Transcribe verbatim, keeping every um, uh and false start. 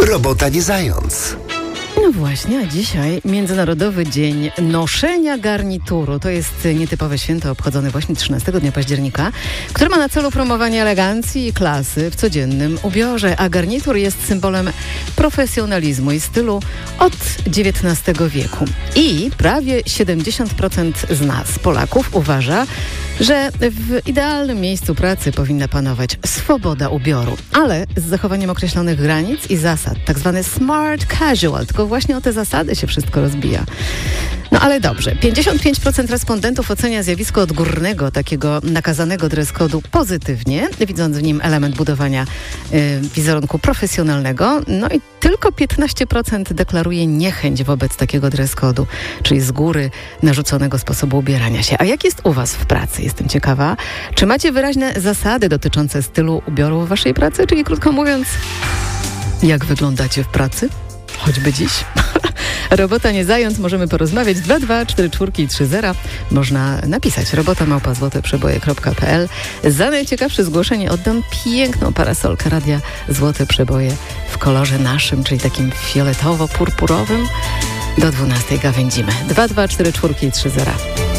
Robota nie zając. No właśnie, a dzisiaj Międzynarodowy Dzień Noszenia Garnituru. To jest nietypowe święto obchodzone właśnie trzynastego dnia października, które ma na celu promowanie elegancji i klasy w codziennym ubiorze, a garnitur jest symbolem profesjonalizmu i stylu od dziewiętnastego wieku. I prawie siedemdziesiąt procent z nas, Polaków, uważa, że w idealnym miejscu pracy powinna panować swoboda ubioru, ale z zachowaniem określonych granic i zasad, tak zwany smart casual, tylko właśnie o te zasady się wszystko rozbija. No ale dobrze, pięćdziesiąt pięć procent respondentów ocenia zjawisko odgórnego, takiego nakazanego dress code'u pozytywnie, widząc w nim element budowania y, wizerunku profesjonalnego, no i tylko piętnaście procent deklaruje niechęć wobec takiego dress code'u, czyli z góry narzuconego sposobu ubierania się. A jak jest u was w pracy? Jestem ciekawa. Czy macie wyraźne zasady dotyczące stylu ubioru w waszej pracy? Czyli krótko mówiąc, jak wyglądacie w pracy? Choćby dziś. Robota nie zając, możemy porozmawiać. dwa dwa cztery cztery i trzy zero. Można napisać robota małpa złote przeboje kropka p l. Za najciekawsze zgłoszenie oddam piękną parasolkę Radia Złote Przeboje w kolorze naszym, czyli takim fioletowo-purpurowym. Do dwunastej gawędzimy. dwa dwa cztery cztery i trzy zero.